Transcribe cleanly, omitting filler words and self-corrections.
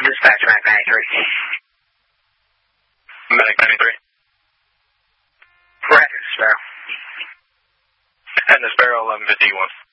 Dispatch, Mac 93. Mac 93. Roger, Sparrow. And the Sparrow 1151.